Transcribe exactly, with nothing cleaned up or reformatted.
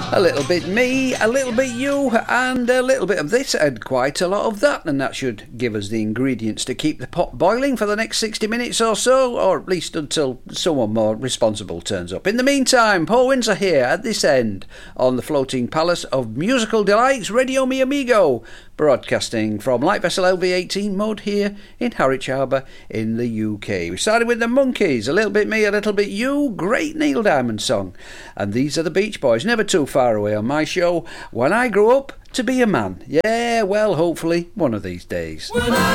A little bit me, a little bit you, and a little bit of this and quite a lot of that, and that should give us the ingredients to keep the pot boiling for the next sixty minutes or so, or at least until someone more responsible turns up. In the meantime, Paul Windsor here at this end on the floating palace of musical delights, Radio Mi Amigo, broadcasting from Light Vessel L V eighteen mode here in Harwich Harbour in the U K. We started with the Monkees, a little bit me, a little bit you, great Neil Diamond song, and these are the Beach Boys, never too far away on my show, When I Grow Up to Be a Man. Yeah, well, hopefully one of these days. When I